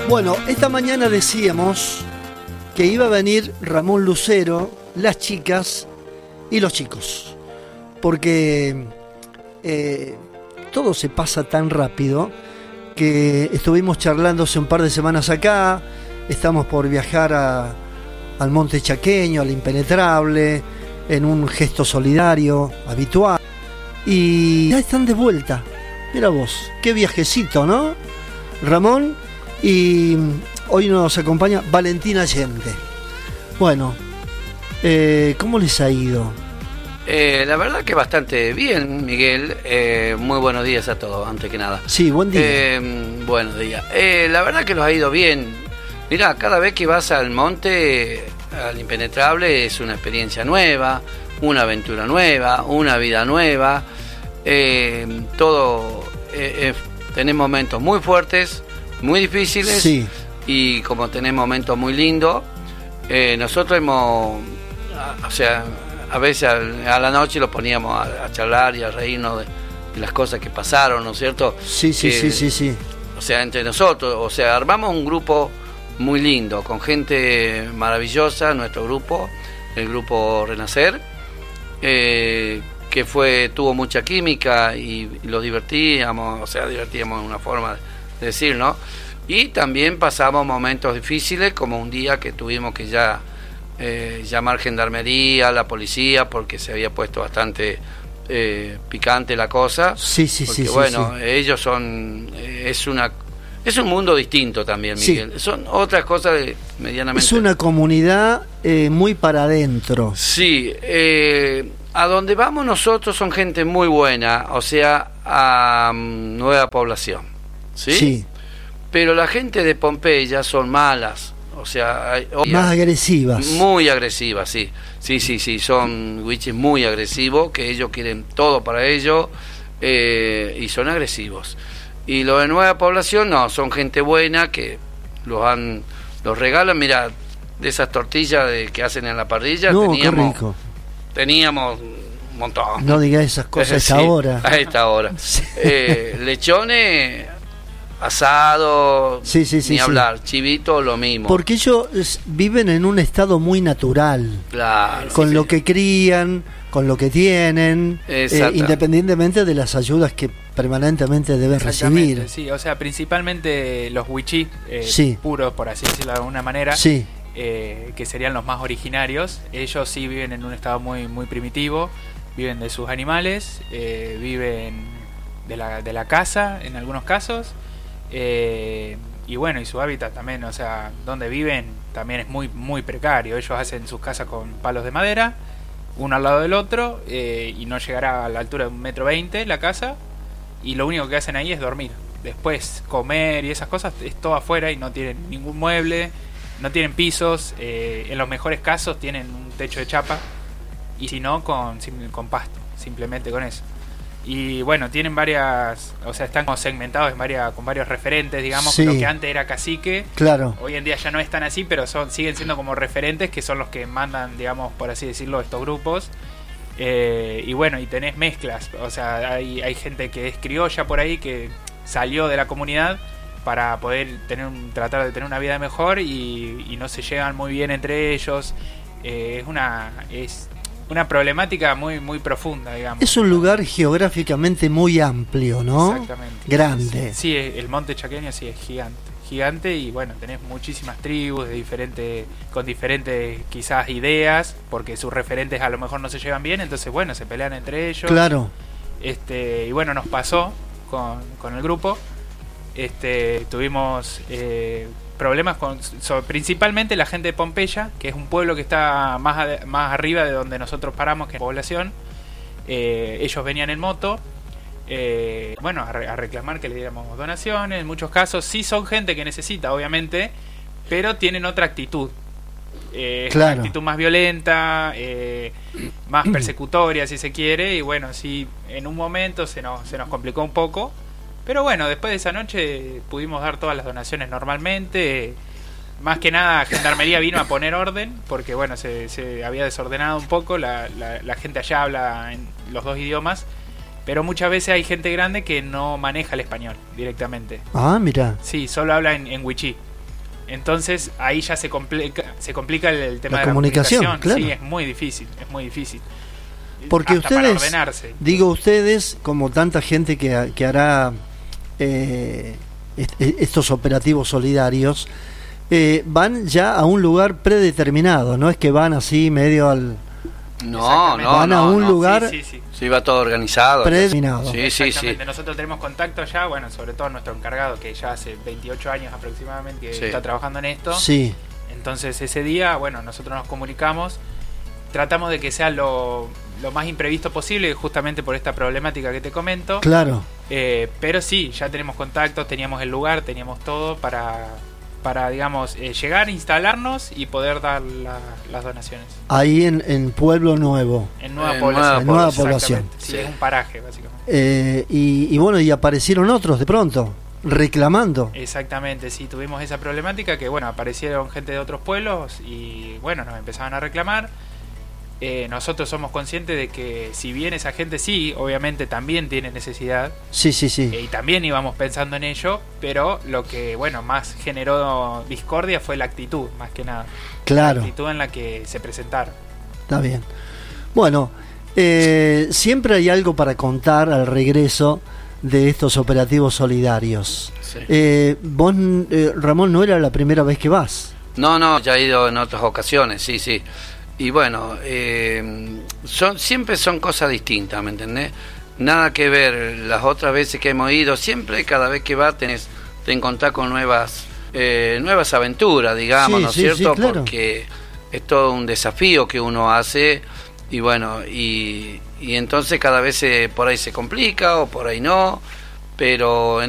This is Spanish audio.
Bueno, esta mañana decíamos que iba a venir Ramón Lucero, las chicas y los chicos, porque todo se pasa tan rápido que estuvimos charlando hace un par de semanas acá, estamos por viajar al Monte Chaqueño, al Impenetrable, en un gesto solidario habitual, y ya están de vuelta. Mira vos, qué viajecito, ¿no, Ramón? Y hoy nos acompaña Valentina Allende. Bueno, ¿cómo les ha ido? La verdad que bastante bien, Miguel. Muy buenos días a todos, antes que nada. Sí, buen día. Buenos días. La verdad que los ha ido bien. Mirá, cada vez que vas al monte, al Impenetrable, es una experiencia nueva, una aventura nueva, una vida nueva. Tenés momentos muy fuertes, muy difíciles, sí. Y como tenés momentos muy lindos, nosotros hemos, a veces a la noche lo poníamos a charlar y a reírnos de las cosas que pasaron, ¿no es cierto? Sí. O sea, entre nosotros, armamos un grupo muy lindo, con gente maravillosa, nuestro grupo, el grupo Renacer, que tuvo mucha química y lo divertíamos de una forma de decir, ¿no? Y también pasamos momentos difíciles, como un día que tuvimos que llamar gendarmería, la policía, porque se había puesto bastante picante la cosa. Sí. Bueno, ellos son... es un mundo distinto también, Miguel. Sí. Son otras cosas medianamente... Es una comunidad muy para adentro. Sí, a donde vamos nosotros son gente muy buena, a nueva población, ¿sí? Sí. Pero la gente de Pompeya son malas, más agresivas. Muy agresivas, sí. Sí, son wichis muy agresivos, que ellos quieren todo para ellos, y son agresivos. Y los de nueva población no, son gente buena, que los regalan, mira, de esas tortillas que hacen en la parrilla, no, qué rico. Teníamos un montón. No digas esas cosas sí, ahora. A esta hora. Sí. Lechones, asado, ni hablar, chivito, lo mismo. Porque ellos viven en un estado muy natural. Claro. Con lo que crían, con lo que tienen, independientemente de las ayudas que permanentemente deben recibir. Sí, principalmente los wichí puros, por así decirlo de alguna manera. Sí. Que serían los más originarios. Ellos sí viven en un estado muy, muy primitivo, viven de sus animales, viven de la caza en algunos casos, y bueno, y su hábitat también, donde viven también es muy, muy precario. Ellos hacen sus casas con palos de madera, uno al lado del otro, y no llegará a la altura de 1,20 m la casa, y lo único que hacen ahí es dormir. Después comer y esas cosas es todo afuera, y no tienen ningún mueble, no tienen pisos, en los mejores casos tienen un techo de chapa, y si no con pasto, simplemente con eso. Y bueno, tienen varias, están segmentados con varios referentes, digamos, sí. Lo que antes era cacique, claro. Hoy en día ya no es tan así, pero siguen siendo como referentes, que son los que mandan, digamos, por así decirlo, estos grupos. Y bueno, y tenés mezclas, hay gente que es criolla por ahí, que salió de la comunidad para poder tratar de tener una vida mejor, y no se llevan muy bien entre ellos. Es una problemática muy, muy profunda, digamos. Es un lugar geográficamente muy amplio, ¿no? Exactamente. Grande. Sí, el Monte Chaqueño sí es gigante, y bueno, tenés muchísimas tribus con diferentes quizás ideas, porque sus referentes a lo mejor no se llevan bien, entonces bueno, se pelean entre ellos. Claro. Y bueno, nos pasó con el grupo. Tuvimos problemas principalmente la gente de Pompeya, que es un pueblo que está más arriba de donde nosotros paramos, que es la población. Ellos venían en moto, a reclamar que le diéramos donaciones. En muchos casos sí son gente que necesita, obviamente, pero tienen otra actitud. Una actitud más violenta, más persecutoria, si se quiere. Y bueno, sí, en un momento se nos complicó un poco. Pero bueno, después de esa noche pudimos dar todas las donaciones normalmente. Más que nada, Gendarmería vino a poner orden, porque bueno, se había desordenado un poco. La gente allá habla en los dos idiomas, pero muchas veces hay gente grande que no maneja el español directamente. Ah, mira. Sí, solo habla en wichí. Entonces ahí ya se complica el tema La de comunicación, la comunicación. claro. Sí, es muy difícil. Porque Hasta para ustedes, ordenarse. digo ustedes, como tanta gente que hará estos operativos solidarios, van ya a un lugar predeterminado, no es que van así medio al... No, van a un lugar Sí, va todo organizado. predeterminado. Sí, sí, sí. Exactamente. Nosotros tenemos contacto ya, bueno, sobre todo nuestro encargado, que ya hace 28 años aproximadamente que Sí. está trabajando en esto. Sí, Entonces ese día, bueno, nosotros nos comunicamos, tratamos de que sea lo más imprevisto posible, justamente por esta problemática que te comento. claro. Pero sí, ya tenemos contactos, teníamos el lugar, teníamos todo para digamos, llegar, instalarnos y poder dar las donaciones. Ahí en Pueblo Nuevo. En Nueva En Población. Nueva Exactamente. Población. Sí, Sí. es un paraje, básicamente. Y bueno, y aparecieron otros de pronto, reclamando. Exactamente, sí, tuvimos esa problemática que, bueno, aparecieron gente de otros pueblos y, bueno, nos empezaban a reclamar. Nosotros somos conscientes de que si bien esa gente sí, obviamente también tiene necesidad, Sí, sí, sí. y también íbamos pensando en ello, pero lo que, bueno, más generó discordia fue la actitud, más que nada. Claro, La actitud en la que se presentaron. está bien. Bueno, siempre hay algo para contar al regreso de estos operativos solidarios. Sí. Vos, Ramón, no era la primera vez que vas. No, ya he ido en otras ocasiones, sí, sí. Y bueno, siempre son cosas distintas, ¿me entendés? Nada que ver las otras veces que hemos ido, siempre cada vez que vas te encontrás con nuevas aventuras, digamos, Sí, ¿no es sí, cierto? sí, claro. Porque es todo un desafío que uno hace y bueno, y entonces cada vez por ahí se complica o por ahí no, pero